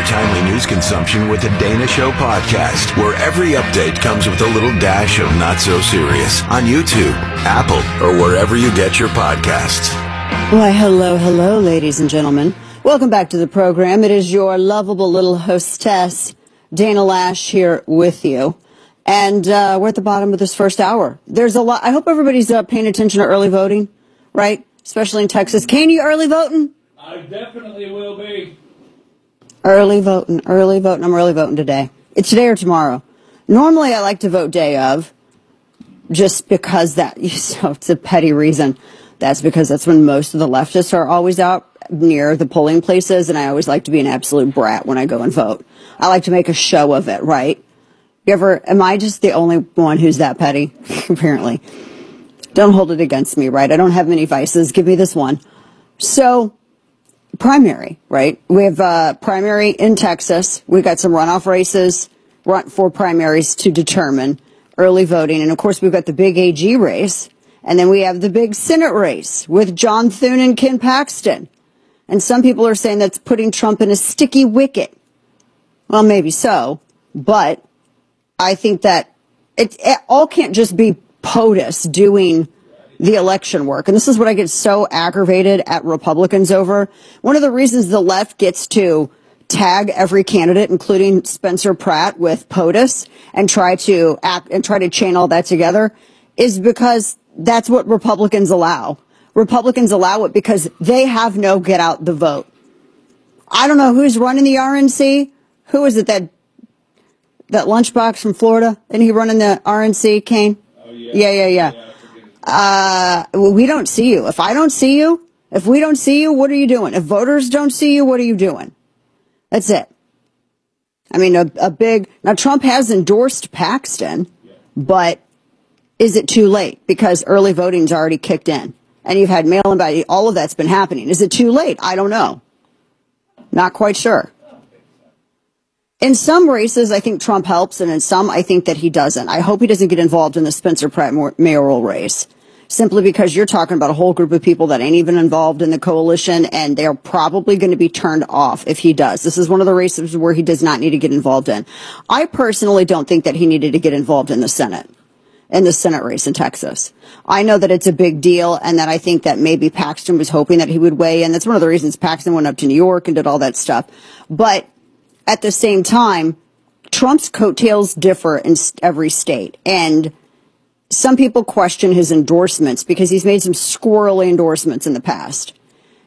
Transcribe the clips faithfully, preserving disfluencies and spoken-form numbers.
timely news consumption with the Dana Show podcast, where every update comes with a little dash of not so serious on YouTube, Apple, or wherever you get your podcasts. Why, hello, hello, ladies and gentlemen. Welcome back to the program. It is your lovable little hostess, Dana Lash, here with you. And uh, we're at the bottom of this first hour. There's a lot. I hope everybody's uh, paying attention to early voting, right? Especially in Texas. Can you early voting? I definitely will be. Early voting, early voting. I'm early voting today. It's today or tomorrow. Normally, I like to vote day of, just because that, so it's a petty reason. That's because that's when most of the leftists are always out near the polling places, and I always like to be an absolute brat when I go and vote. I like to make a show of it, right? You ever, am I just the only one who's that petty? Apparently. Don't hold it against me, right? I don't have many vices. Give me this one. So, primary, right? We have uh, primary in Texas. We've got some runoff races run for primaries to determine early voting. And, of course, we've got the big A G race. And then we have the big Senate race with John Thune and Ken Paxton. And some people are saying that's putting Trump in a sticky wicket. Well, maybe so. But I think that it, it all can't just be POTUS doing the election work. And this is what I get so aggravated at Republicans over. One of the reasons the left gets to tag every candidate, including Spencer Pratt, with POTUS and try to act and try to chain all that together, is because that's what Republicans allow. Republicans allow it because they have no get out the vote. I don't know who's running the R N C. Who is it that That lunchbox from Florida? Isn't he running the R N C, Kane? Oh, yeah. Yeah, yeah, yeah. yeah uh, well, we don't see you. If I don't see you, if we don't see you, what are you doing? If voters don't see you, what are you doing? That's it. I mean, a, a big, now Trump has endorsed Paxton, yeah. But is it too late? Because early voting's already kicked in. And you've had mail-in ballot, all of that's been happening. Is it too late? I don't know. Not quite sure. In some races, I think Trump helps, and in some, I think that he doesn't. I hope he doesn't get involved in the Spencer Pratt mayoral race, simply because you're talking about a whole group of people that ain't even involved in the coalition, and they're probably going to be turned off if he does. This is one of the races where he does not need to get involved in. I personally don't think that he needed to get involved in the Senate, in the Senate race in Texas. I know that it's a big deal, and that I think that maybe Paxton was hoping that he would weigh in. That's one of the reasons Paxton went up to New York and did all that stuff. But at the same time, Trump's coattails differ in every state. And some people question his endorsements because he's made some squirrely endorsements in the past.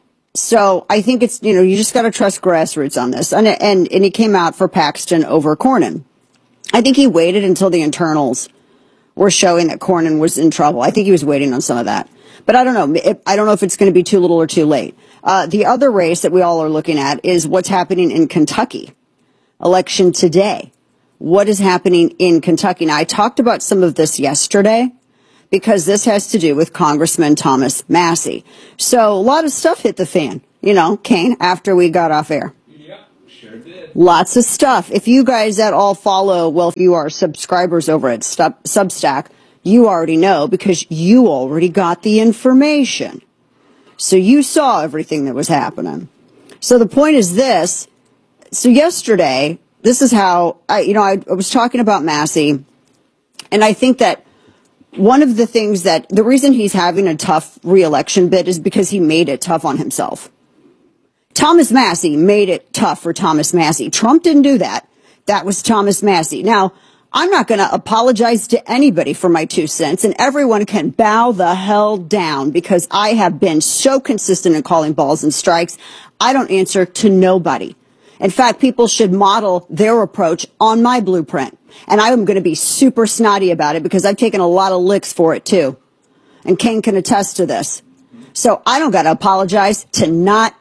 So I think it's, you know, you just got to trust grassroots on this. And, and, and he came out for Paxton over Cornyn. I think he waited until the internals were showing that Cornyn was in trouble. I think he was waiting on some of that. But I don't know. I don't know if it's going to be too little or too late. Uh, the other race that we all are looking at is what's happening in Kentucky. Election today. What is happening in Kentucky? Now, I talked about some of this yesterday because this has to do with Congressman Thomas Massie. So a lot of stuff hit the fan, you know, Kane, after we got off air. Yeah, sure did. Lots of stuff. If you guys at all follow, well, if you are subscribers over at Substack, you already know because you already got the information. So you saw everything that was happening. So the point is this. So yesterday, this is how, I, you know, I, I was talking about Massie, and I think that one of the things that, the reason he's having a tough re-election bid is because he made it tough on himself. Thomas Massie made it tough for Thomas Massie. Trump didn't do that. That was Thomas Massie. Now, I'm not going to apologize to anybody for my two cents, and everyone can bow the hell down because I have been so consistent in calling balls and strikes. I don't answer to nobody. In fact, people should model their approach on my blueprint. And I'm going to be super snotty about it because I've taken a lot of licks for it, too. And Kane can attest to this. So I don't got to apologize to not.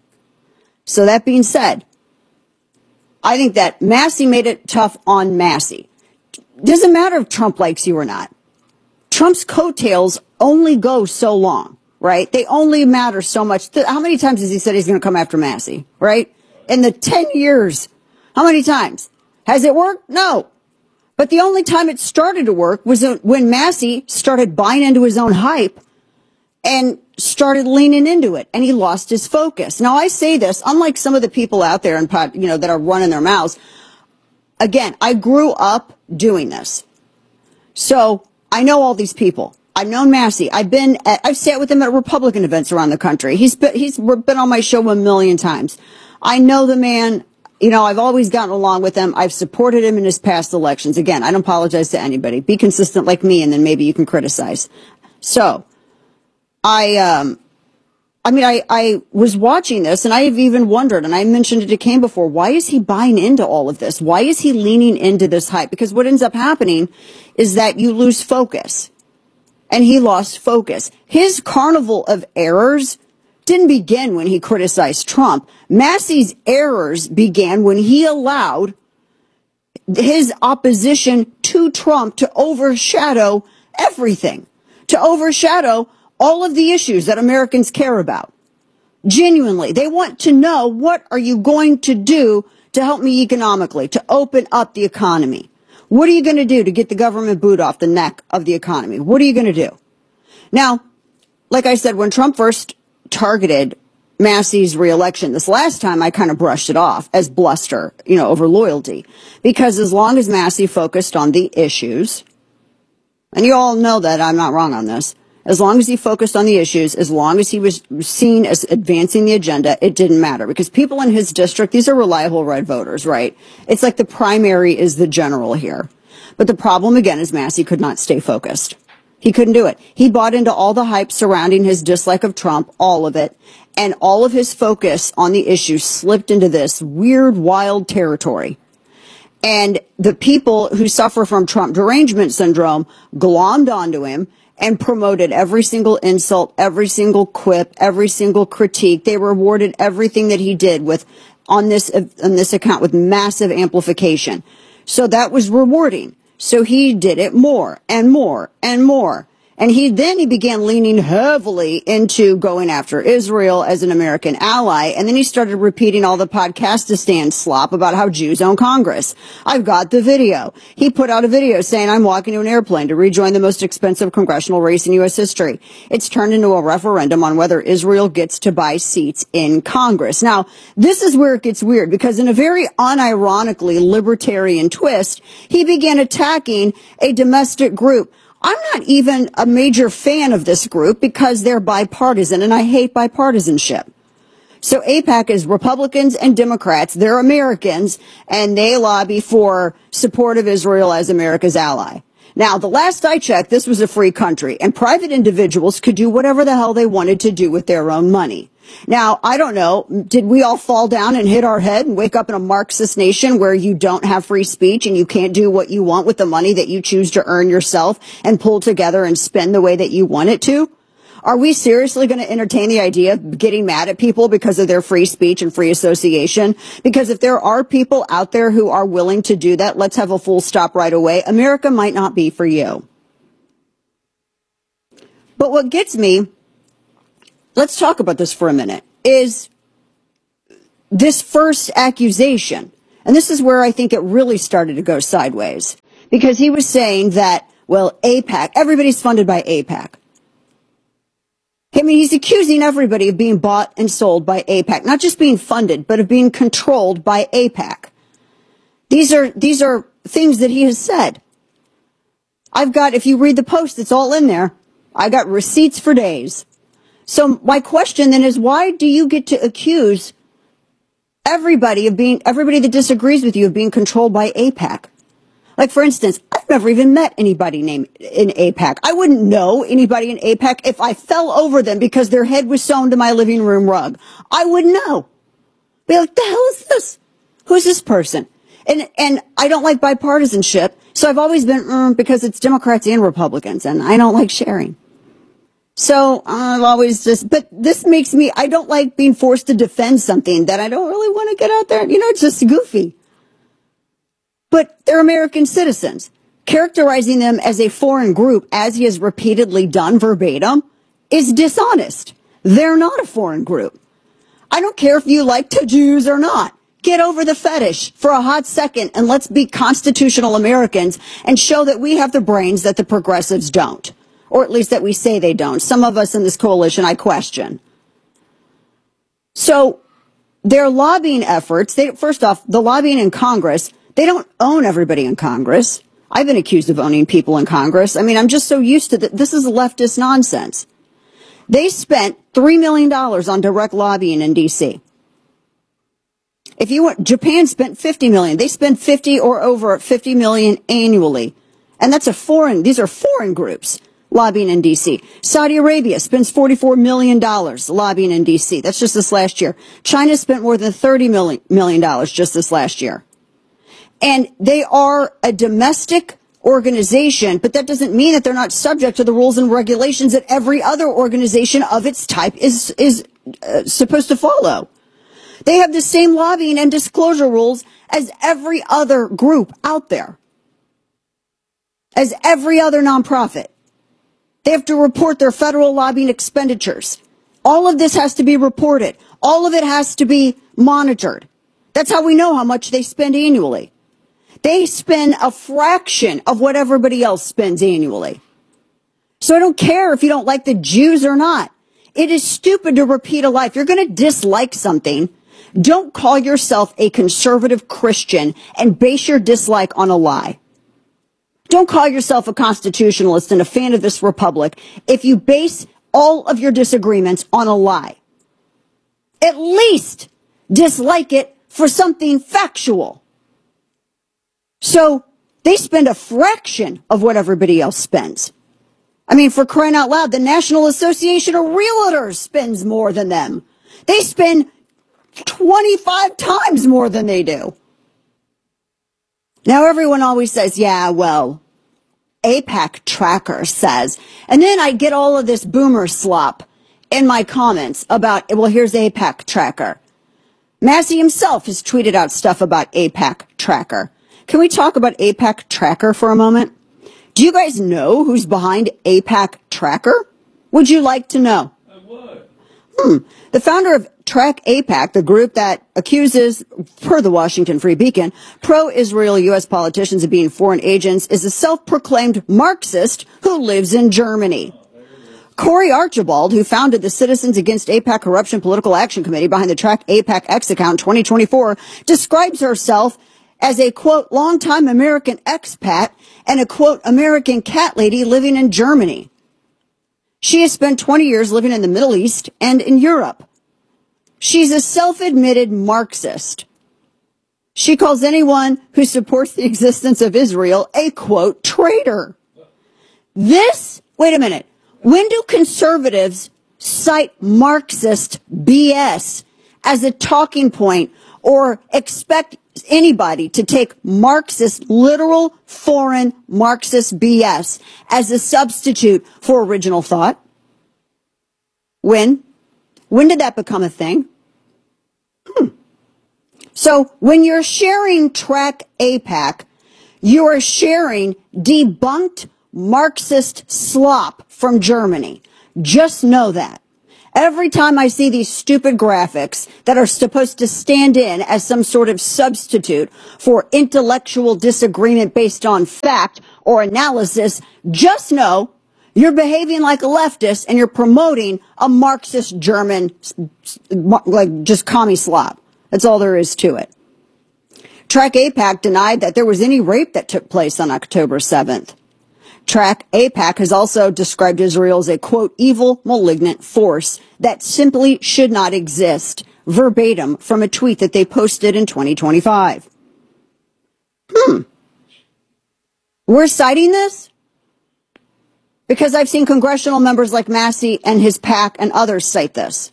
So that being said, I think that Massie made it tough on Massie. Doesn't matter if Trump likes you or not. Trump's coattails only go so long, right? They only matter so much. How many times has he said he's going to come after Massie, right? In the ten years, how many times? Has it worked? No. But the only time it started to work was when Massie started buying into his own hype and started leaning into it, and he lost his focus. Now, I say this, unlike some of the people out there and you know that are running their mouths. Again, I grew up doing this, so I know all these people. I've known Massie. I've been, at, I've sat with him at Republican events around the country. He's been, he's been on my show a million times. I know the man. You know, I've always gotten along with him. I've supported him in his past elections. Again, I don't apologize to anybody. Be consistent like me, and then maybe you can criticize. So, I, um, I mean, I, I was watching this, and I've even wondered, and I mentioned it to Kane before, why is he buying into all of this? Why is he leaning into this hype? Because what ends up happening is that you lose focus. And he lost focus. His carnival of errors didn't begin when he criticized Trump. Massie's errors began when he allowed his opposition to Trump to overshadow everything, to overshadow all of the issues that Americans care about. Genuinely, they want to know, what are you going to do to help me economically, to open up the economy? What are you going to do to get the government boot off the neck of the economy? What are you going to do? Now, like I said, when Trump first targeted Massie's reelection this last time, I kind of brushed it off as bluster, you know, over loyalty. Because as long as Massie focused on the issues, and you all know that I'm not wrong on this, as long as he focused on the issues, as long as he was seen as advancing the agenda, it didn't matter. Because people in his district, these are reliable red voters, right? It's like the primary is the general here. But the problem, again, is Massie could not stay focused. He couldn't do it. He bought into all the hype surrounding his dislike of Trump, all of it. And all of his focus on the issue slipped into this weird, wild territory. And the people who suffer from Trump derangement syndrome glommed onto him and promoted every single insult, every single quip, every single critique. They rewarded everything that he did with on this on this account with massive amplification. So that was rewarding. So he did it more and more and more. And he then he began leaning heavily into going after Israel as an American ally. And then he started repeating all the Podcastistan slop about how Jews own Congress. I've got the video. He put out a video saying, I'm walking to an airplane to rejoin the most expensive congressional race in U S history. It's turned into a referendum on whether Israel gets to buy seats in Congress. Now, this is where it gets weird, because in a very unironically libertarian twist, he began attacking a domestic group. I'm not even a major fan of this group because they're bipartisan, and I hate bipartisanship. So AIPAC is Republicans and Democrats. They're Americans, and they lobby for support of Israel as America's ally. Now, the last I checked, this was a free country, and private individuals could do whatever the hell they wanted to do with their own money. Now, I don't know, did we all fall down and hit our head and wake up in a Marxist nation where you don't have free speech and you can't do what you want with the money that you choose to earn yourself and pull together and spend the way that you want it to? Are we seriously going to entertain the idea of getting mad at people because of their free speech and free association? Because if there are people out there who are willing to do that, let's have a full stop right away. America might not be for you. But what gets me, let's talk about this for a minute, is this first accusation. And this is where I think it really started to go sideways. Because he was saying that, well, AIPAC, everybody's funded by AIPAC. I mean, he's accusing everybody of being bought and sold by AIPAC. Not just being funded, but of being controlled by AIPAC. These are, these are things that he has said. I've got, if you read the post, it's all in there. I got receipts for days. So my question then is, why do you get to accuse everybody of being, everybody that disagrees with you of being controlled by AIPAC? Like, for instance, I've never even met anybody named in AIPAC. I wouldn't know anybody in AIPAC if I fell over them because their head was sewn to my living room rug. I wouldn't know. Be like, the hell is this? Who's this person? And, and I don't like bipartisanship. So I've always been, mm, because it's Democrats and Republicans, and I don't like sharing. So I've always just, but this makes me, I don't like being forced to defend something that I don't really want to get out there. You know, it's just goofy. But they're American citizens. Characterizing them as a foreign group, as he has repeatedly done verbatim, is dishonest. They're not a foreign group. I don't care if you like the Jews or not. Get over the fetish for a hot second and let's be constitutional Americans and show that we have the brains that the progressives don't. or at least that we say they don't. Some of us in this coalition, I question. So their lobbying efforts, they, first off, the lobbying in Congress, they don't own everybody in Congress. I've been accused of owning people in Congress. I mean, I'm just so used to that. This is leftist nonsense. They spent three million dollars on direct lobbying in D C. If you want, Japan spent fifty million dollars. They spend fifty or over fifty million dollars annually. And that's a foreign, these are foreign groups lobbying in D C. Saudi Arabia spends forty-four million dollars lobbying in D C. That's just this last year. China spent more than thirty million dollars just this last year. And they are a domestic organization, but that doesn't mean that they're not subject to the rules and regulations that every other organization of its type is, is uh, supposed to follow. They have the same lobbying and disclosure rules as every other group out there, as every other nonprofit. They have to report their federal lobbying expenditures. All of this has to be reported. All of it has to be monitored. That's how we know how much they spend annually. They spend a fraction of what everybody else spends annually. So I don't care if you don't like the Jews or not. It is stupid to repeat a lie. If you're going to dislike something, don't call yourself a conservative Christian and base your dislike on a lie. Don't call yourself a constitutionalist and a fan of this republic if you base all of your disagreements on a lie. At least dislike it for something factual. So they spend a fraction of what everybody else spends. I mean, for crying out loud, the National Association of Realtors spends more than them. They spend twenty-five times more than they do. Now, everyone always says, yeah, well, AIPAC Tracker says, and then I get all of this boomer slop in my comments about, well, here's AIPAC Tracker. Massey himself has tweeted out stuff about AIPAC Tracker. Can we talk about AIPAC Tracker for a moment? Do you guys know who's behind AIPAC Tracker? Would you like to know? I would. Hmm. The founder of Track AIPAC, the group that accuses, per the Washington Free Beacon, pro-Israel U S politicians of being foreign agents, is a self-proclaimed Marxist who lives in Germany. Corey Archibald, who founded the Citizens Against AIPAC Corruption Political Action Committee behind the Track AIPAC X account in twenty twenty-four, describes herself as a, quote, longtime American expat and a, quote, American cat lady living in Germany. She has spent twenty years living in the Middle East and in Europe. She's a self-admitted Marxist. She calls anyone who supports the existence of Israel a, quote, traitor. This, wait a minute, when do conservatives cite Marxist B S as a talking point or expect anybody to take Marxist, literal foreign Marxist B S as a substitute for original thought? When? When did that become a thing? Hmm. So when you're sharing Track AIPAC, you are sharing debunked Marxist slop from Germany. Just know that. Every time I see these stupid graphics that are supposed to stand in as some sort of substitute for intellectual disagreement based on fact or analysis, just know you're behaving like a leftist and you're promoting a Marxist German, like just commie slop. That's all there is to it. Track AIPAC denied that there was any rape that took place on October seventh. Track AIPAC has also described Israel as a, quote, evil, malignant force that simply should not exist, verbatim from a tweet that they posted in twenty twenty-five. Hmm. We're citing this because I've seen congressional members like Massey and his PAC and others cite this.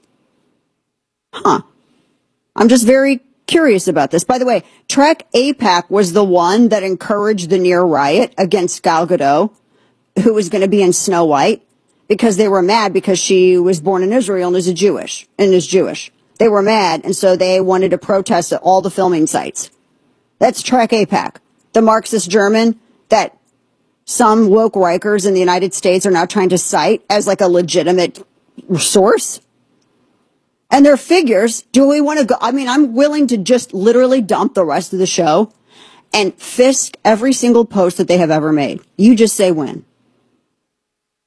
Huh. I'm just very curious about this. By the way, Track AIPAC was the one that encouraged the near riot against Gal Gadot, who was going to be in Snow White, because they were mad because she was born in Israel and is a Jewish and is Jewish. They were mad, and so they wanted to protest at all the filming sites. That's Track AIPAC, the Marxist German that some woke Rikers in the United States are now trying to cite as like a legitimate source. And their figures, do we want to go? I mean, I'm willing to just literally dump the rest of the show and fisk every single post that they have ever made. You just say when.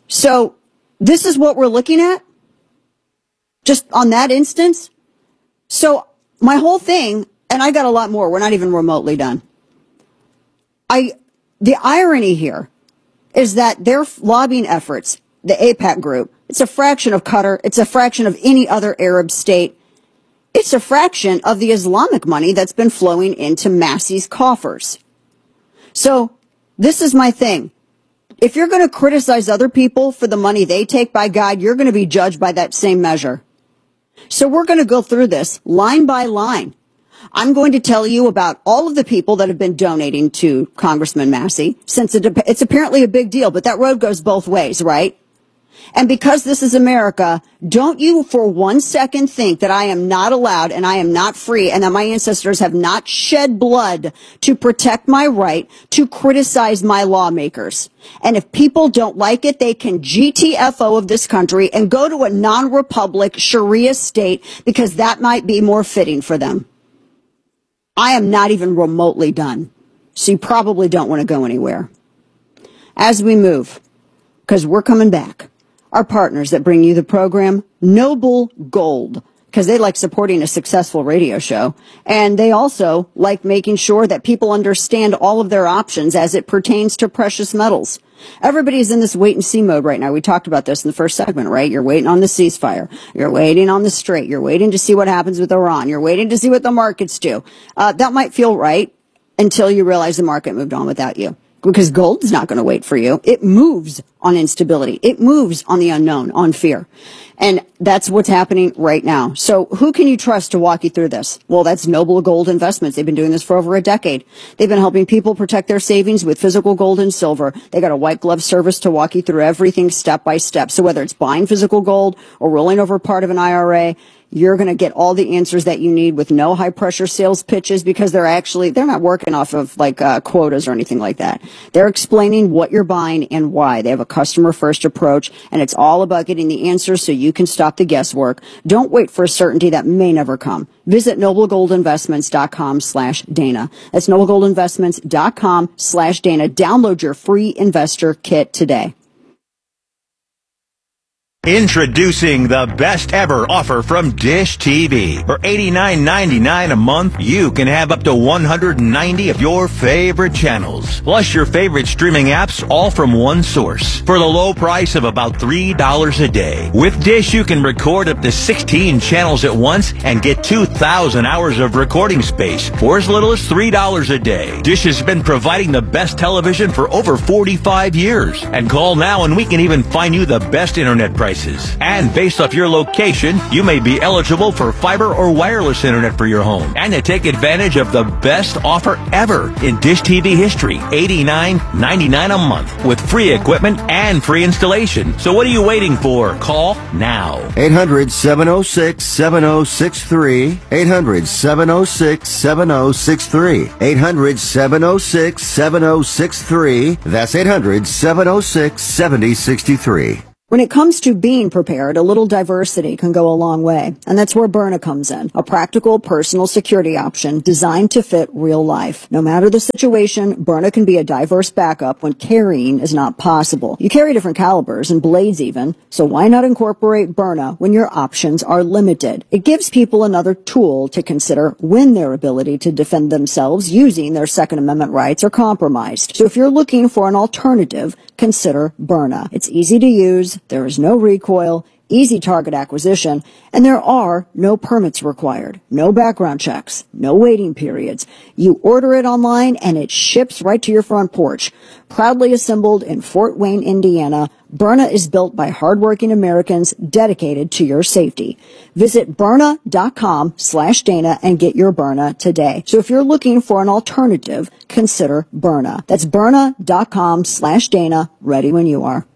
So this is what we're looking at, just on that instance. So my whole thing, and I got a lot more, we're not even remotely done. I, the irony here is that their lobbying efforts, the AIPAC group, it's a fraction of Qatar, it's a fraction of any other Arab state. It's a fraction of the Islamic money that's been flowing into Massey's coffers. So this is my thing. If you're going to criticize other people for the money they take, by God, you're going to be judged by that same measure. So we're going to go through this line by line. I'm going to tell you about all of the people that have been donating to Congressman Massey, since it, it's apparently a big deal, but that road goes both ways, right? And because this is America, don't you for one second think that I am not allowed and I am not free and that my ancestors have not shed blood to protect my right to criticize my lawmakers. And if people don't like it, they can G T F O of this country and go to a non-republic Sharia state because that might be more fitting for them. I am not even remotely done. So you probably don't want to go anywhere. As we move, because we're coming back. Our partners that bring you the program, Noble Gold, because they like supporting a successful radio show. And they also like making sure that people understand all of their options as it pertains to precious metals. Everybody's in this wait and see mode right now. We talked about this in the first segment, right? You're waiting on the ceasefire. You're waiting on the Strait. You're waiting to see what happens with Iran. You're waiting to see what the markets do. Uh, that might feel right until you realize the market moved on without you. Because gold is not going to wait for you. It moves on instability. It moves on the unknown, on fear. And that's what's happening right now. So who can you trust to walk you through this? Well, that's Noble Gold Investments. They've been doing this for over a decade. They've been helping people protect their savings with physical gold and silver. They got a white glove service to walk you through everything step by step. So whether it's buying physical gold or rolling over part of an I R A, you're going to get all the answers that you need with no high pressure sales pitches because they're actually, they're not working off of like uh, quotas or anything like that. They're explaining what you're buying and why. They have a customer first approach and it's all about getting the answers so you can stop the guesswork. Don't wait for a certainty that may never come. Visit noblegoldinvestments.com slash Dana. That's noblegoldinvestments.com slash Dana. Download your free investor kit today. Introducing the best ever offer from Dish T V. For eighty-nine ninety-nine a month, you can have up to one hundred ninety of your favorite channels, plus your favorite streaming apps, all from one source, for the low price of about three dollars a day. With Dish, you can record up to sixteen channels at once and get two thousand hours of recording space for as little as three dollars a day. Dish has been providing the best television for over forty-five years. And call now and we can even find you the best internet price. And based off your location, you may be eligible for fiber or wireless internet for your home. And to take advantage of the best offer ever in Dish T V history, eighty-nine ninety-nine a month with free equipment and free installation. So what are you waiting for? Call now. eight hundred, seven oh six, seven oh six three. eight hundred, seven oh six, seven oh six three. eight hundred, seven oh six, seven oh six three. That's eight hundred, seven oh six, seven oh six three. When it comes to being prepared, a little diversity can go a long way. And that's where Byrna comes in. A practical personal security option designed to fit real life. No matter the situation, Byrna can be a diverse backup when carrying is not possible. You carry different calibers and blades even, so why not incorporate Byrna when your options are limited? It gives people another tool to consider when their ability to defend themselves using their Second Amendment rights are compromised. So if you're looking for an alternative, consider Byrna. It's easy to use. There is no recoil, easy target acquisition, and there are no permits required, no background checks, no waiting periods. You order it online and it ships right to your front porch. Proudly assembled in Fort Wayne, Indiana, Byrna is built by hardworking Americans dedicated to your safety. Visit Byrna.com slash Dana and get your Byrna today. So if you're looking for an alternative, consider Byrna. That's Byrna.com slash Dana, ready when you are.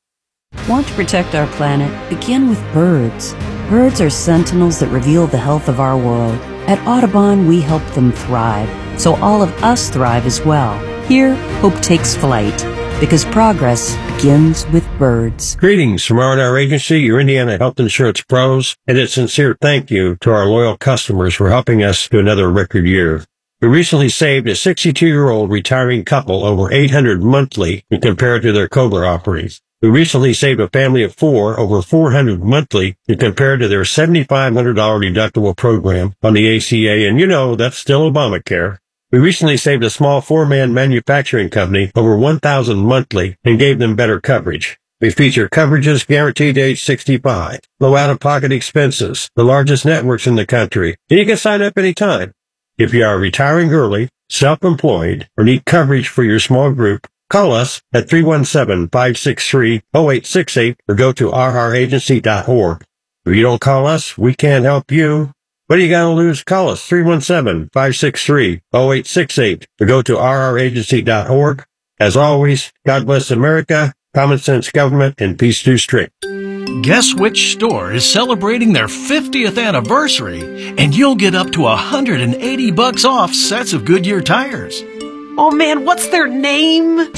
Want to protect our planet? Begin with birds. Birds are sentinels that reveal the health of our world. At Audubon, we help them thrive, so all of us thrive as well. Here, hope takes flight, because progress begins with birds. Greetings from R and R Agency, your Indiana health insurance pros, and a sincere thank you to our loyal customers for helping us to another record year. We recently saved a sixty-two-year-old retiring couple over eight hundred dollars monthly when compared to their COBRA offerings. We recently saved a family of four over four hundred dollars monthly compared to their seven thousand five hundred dollars deductible program on the A C A, and you know that's still Obamacare. We recently saved a small four-man manufacturing company over one thousand dollars monthly and gave them better coverage. We feature coverages guaranteed to age sixty-five, low out-of-pocket expenses, the largest networks in the country, and you can sign up anytime. If you are retiring early, self-employed, or need coverage for your small group, call us at three one seven, five six three, zero eight six eight or go to r r agency dot org. If you don't call us, we can't help you. What are you going to lose? Call us three one seven, five six three, zero eight six eight or go to r r agency dot org. As always, God bless America, common sense government, and peace through strength. Guess which store is celebrating their fiftieth anniversary, and you'll get up to one hundred eighty bucks off sets of Goodyear tires. Oh man, what's their name?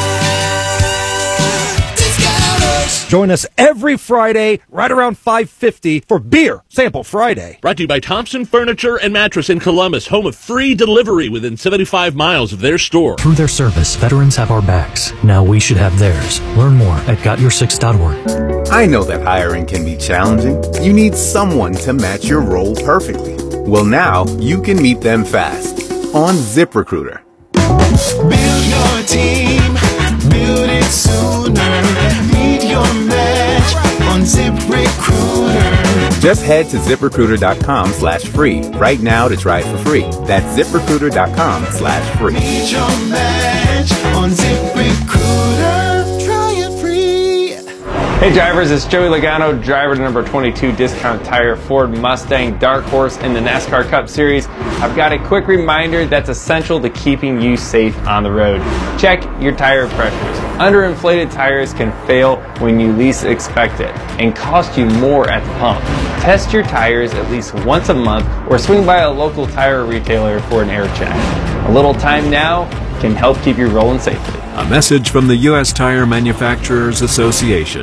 Join us every Friday right around five fifty for Beer Sample Friday. Brought to you by Thompson Furniture and Mattress in Columbus, home of free delivery within seventy-five miles of their store. Through their service, veterans have our backs. Now we should have theirs. Learn more at got your six dot org. I know that hiring can be challenging. You need someone to match your role perfectly. Well, now you can meet them fast on ZipRecruiter. Build your team, build it sooner. Meet your match on ZipRecruiter. Just head to ZipRecruiter.com slash free right now to try it for free. That's ZipRecruiter.com slash free. Meet your match on ZipRecruiter. Try it free. Hey drivers, it's Joey Logano, driver to number twenty-two Discount Tire Ford Mustang Dark Horse in the NASCAR Cup Series. I've got a quick reminder that's essential to keeping you safe on the road. Check your tire pressures. Underinflated tires can fail when you least expect it and cost you more at the pump. Test your tires at least once a month or swing by a local tire retailer for an air check. A little time now can help keep you rolling safely. A message from the U S Tire Manufacturers Association.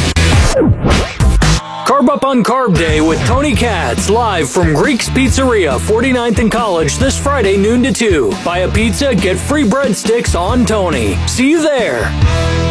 Carb Up on Carb Day with Tony Katz, live from Greek's Pizzeria, forty-ninth and College, this Friday, noon to two. Buy a pizza, get free breadsticks on Tony. See you there.